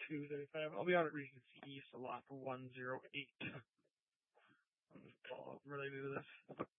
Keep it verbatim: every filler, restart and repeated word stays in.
two thirty-five. I'll be on at Regency East a lot for one zero eight. Related to this.